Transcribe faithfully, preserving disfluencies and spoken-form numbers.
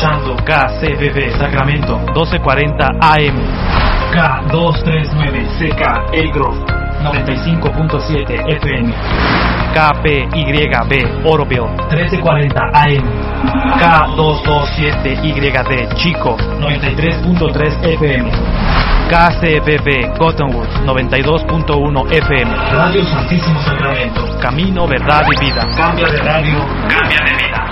escuchando K C B B Sacramento doce cuarenta A M, K doscientos treinta y nueve C K El Grove noventa y cinco punto siete F M, K P Y B Oroville trece cuarenta A M, K doscientos veintisiete Y D Chico noventa y tres punto tres F M, K C B B Cottonwood noventa y dos punto uno F M, Radio Santísimo Sacramento, camino, verdad y vida. Cambia de radio, cambia de vida.